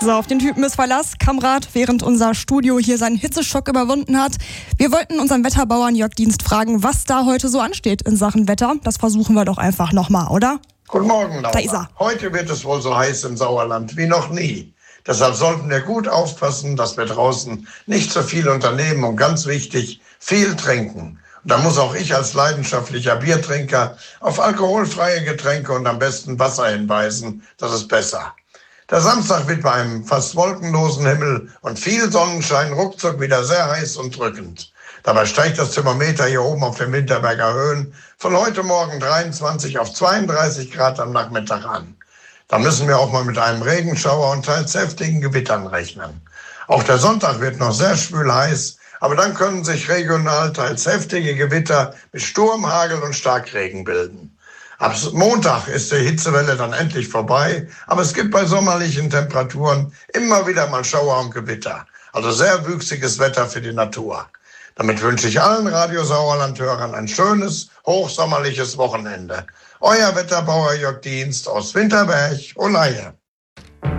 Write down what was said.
So, auf den Typen ist Verlass. Kamrat, während unser Studio hier seinen Hitzeschock überwunden hat. Wir wollten unseren Wetterbauern Jörg Dienst fragen, was da heute so ansteht in Sachen Wetter. Das versuchen wir doch einfach nochmal, oder? Guten Morgen, Laura. Da ist er. Heute wird es wohl so heiß im Sauerland wie noch nie. Deshalb sollten wir gut aufpassen, dass wir draußen nicht zu viel unternehmen und ganz wichtig, viel trinken. Und da muss auch ich als leidenschaftlicher Biertrinker auf alkoholfreie Getränke und am besten Wasser hinweisen. Das ist besser. Der Samstag wird bei einem fast wolkenlosen Himmel und viel Sonnenschein ruckzuck wieder sehr heiß und drückend. Dabei steigt das Thermometer hier oben auf den Winterberger Höhen von heute Morgen 23 auf 32 Grad am Nachmittag an. Da müssen wir auch mal mit einem Regenschauer und teils heftigen Gewittern rechnen. Auch der Sonntag wird noch sehr schwül heiß, aber dann können sich regional teils heftige Gewitter mit Sturm, Hagel und Starkregen bilden. Ab Montag ist die Hitzewelle dann endlich vorbei, aber es gibt bei sommerlichen Temperaturen immer wieder mal Schauer und Gewitter. Also sehr wüchsiges Wetter für die Natur. Damit wünsche ich allen Radio Sauerland-Hörern ein schönes, hochsommerliches Wochenende. Euer Wetterbauer Jörg Dienst aus Winterberg, Olaye.